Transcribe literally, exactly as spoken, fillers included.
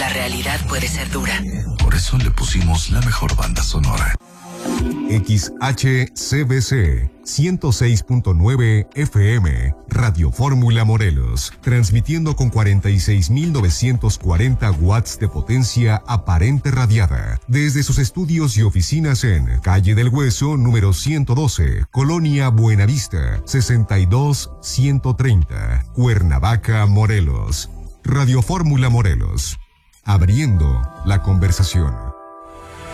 la realidad puede ser dura. Por eso le pusimos la mejor banda sonora. X H C B C ciento seis punto nueve F M, Radio Fórmula Morelos, transmitiendo con cuarenta y seis mil novecientos cuarenta watts de potencia aparente radiada, desde sus estudios y oficinas en Calle del Hueso, número ciento doce, Colonia Buenavista, sesenta y dos ciento treinta, Cuernavaca, Morelos. Radio Fórmula Morelos, abriendo la conversación.